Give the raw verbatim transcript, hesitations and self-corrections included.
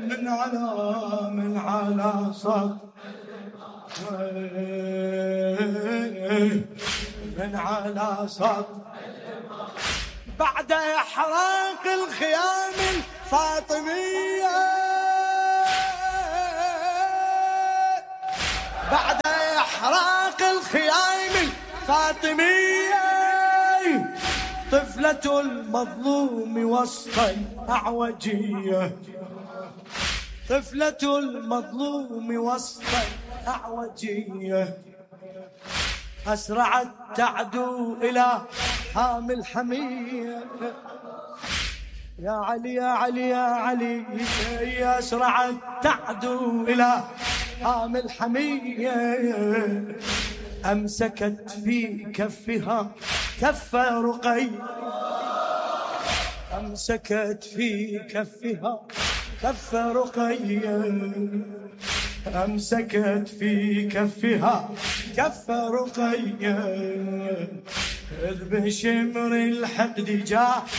من على من على صد من على صد بعد إحراق الخيام الفاطمية بعد إحراق الخيام الفاطمية طفلة المظلوم وسط الأعوجية طفلة المظلوم وسط الأعوجية أسرعت تعدو إلى حام الحمية يا علي يا علي يا علي أسرعت تعدو إلى حام الحمية أمسكت في كفها كف رقي أمسكت في كفها كف رقي أمسكت في كفها كف رقي إذ بشمر الحقد جاء